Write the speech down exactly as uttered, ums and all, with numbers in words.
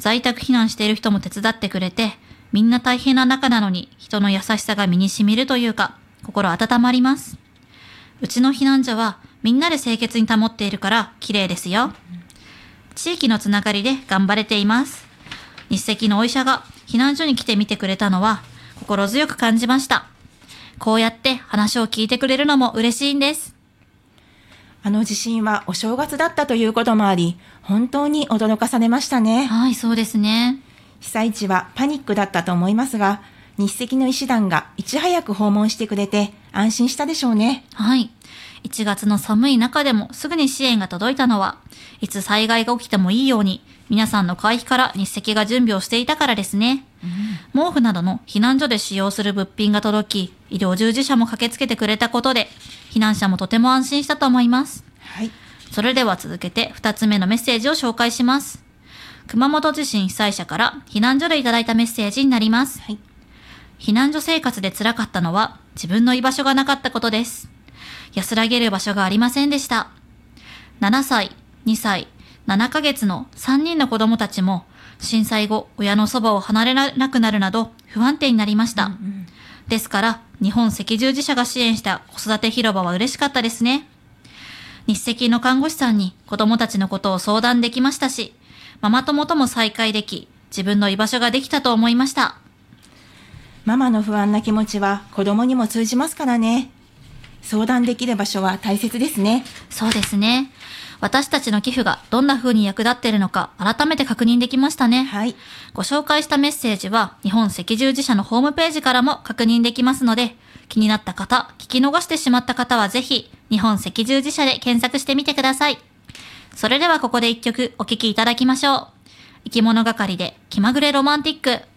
在宅避難している人も手伝ってくれて、みんな大変な中なのに人の優しさが身に染みるというか、心温まります。うちの避難所はみんなで清潔に保っているから綺麗ですよ。地域のつながりで頑張れています。日赤のお医者が避難所に来てみてくれたのは心強く感じました。こうやって話を聞いてくれるのも嬉しいんです。 あの地震はお正月だったということもあり、本当に驚かされましたね。 はい、そうですね。 被災地はパニックだったと思いますが、日赤の医師団がいち早く訪問してくれて安心したでしょうね。 はい。いちがつの寒い中でもすぐに支援が届いたのは、いつ災害が起きてもいいように、皆さんの会費から日赤が準備をしていたからですね。うん、毛布などの避難所で使用する物品が届き、医療従事者も駆けつけてくれたことで、避難者もとても安心したと思います。 はい。 それでは続けてふたつめのメッセージを紹介します。熊本地震被災者から避難所でいただいたメッセージになります。 はい。 避難所生活で辛かったのは自分の居場所がなかったことです。安らげる場所がありませんでした。ななさい、にさい、ななかげつのさんにんの子供たちも震災後親のそばを離れなくなるなど不安定になりました。うんうん、ですから日本赤十字社が支援した子育て広場は嬉しかったですね。日赤の看護師さんに子供たちのことを相談できましたし、ママ友とも再会でき、自分の居場所ができたと思いました。 ママの不安な気持ちは子供にも通じますからね。相談できる場所は大切ですね。 そうですね。私たちの寄付がどんな風に役立っているのか改めて確認できましたね。 はい。 ご紹介したメッセージは日本赤十字社のホームページからも確認できますので、気になった方、聞き逃してしまった方はぜひ日本赤十字社で検索してみてください。それではここで一曲お聴きいただきましょう。生き物係で気まぐれロマンティック。